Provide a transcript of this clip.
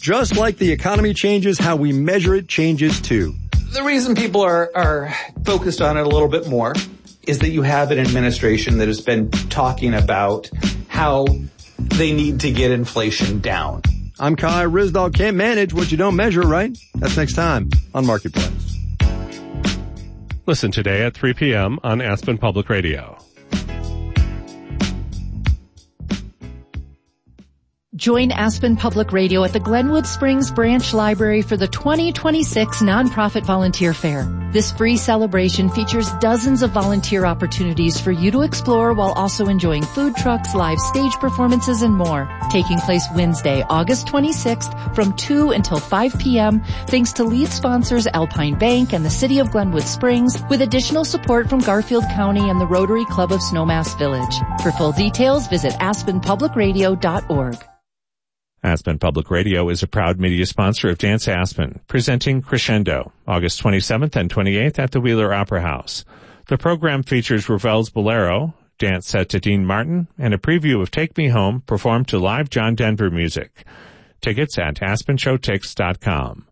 just like the economy changes, how we measure it changes too. The reason people are focused on it a little bit more is that you have an administration that has been talking about how they need to get inflation down. I'm Kai Ryssdal. Can't manage what you don't measure, right? That's next time on Marketplace. Listen today at 3 p.m. on Aspen Public Radio. Join Aspen Public Radio at the Glenwood Springs Branch Library for the 2026 Nonprofit Volunteer Fair. This free celebration features dozens of volunteer opportunities for you to explore while also enjoying food trucks, live stage performances, and more. Taking place Wednesday, August 26th from 2 until 5 p.m. thanks to lead sponsors Alpine Bank and the City of Glenwood Springs, with additional support from Garfield County and the Rotary Club of Snowmass Village. For full details, visit aspenpublicradio.org. Aspen Public Radio is a proud media sponsor of Dance Aspen, presenting Crescendo, August 27th and 28th at the Wheeler Opera House. The program features Ravel's Bolero, dance set to Dean Martin, and a preview of Take Me Home performed to live John Denver music. Tickets at aspenshowtix.com.